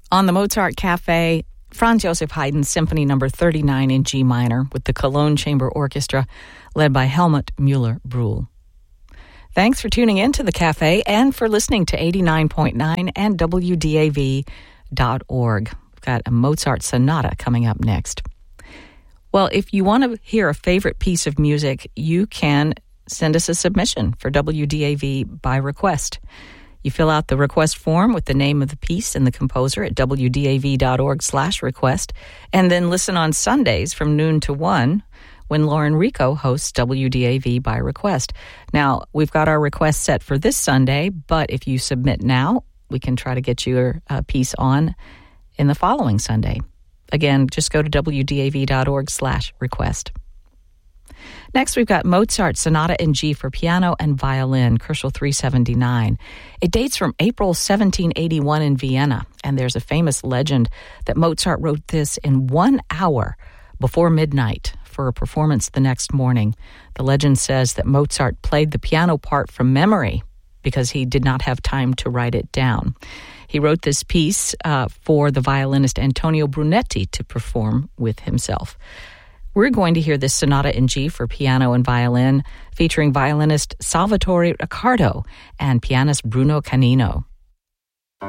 On the Mozart Cafe, Franz Joseph Haydn's Symphony No. 39 in G minor with the Cologne Chamber Orchestra led by Helmut Müller-Brühl. Thanks for tuning in to the Cafe and for listening to 89.9 and WDAV.org. We've got a Mozart Sonata coming up next. Well, if you want to hear a favorite piece of music, you can send us a submission for WDAV by request. You fill out the request form with the name of the piece and the composer at WDAV.org/request, and then listen on Sundays from noon to 1 when Lauren Rico hosts WDAV by request. Now, we've got our request set for this Sunday, but if you submit now, we can try to get your piece on in the following Sunday. Again, just go to WDAV.org/request. Next, we've got Mozart Sonata in G for piano and violin, Koschel 379. It dates from April 1781 in Vienna, and there's a famous legend that Mozart wrote this in 1 hour before midnight for a performance the next morning. The legend says that Mozart played the piano part from memory because he did not have time to write it down. He wrote this piece for the violinist Antonio Brunetti to perform with himself. We're going to hear this Sonata in G for piano and violin, featuring violinist Salvatore Riccardo and pianist Bruno Canino.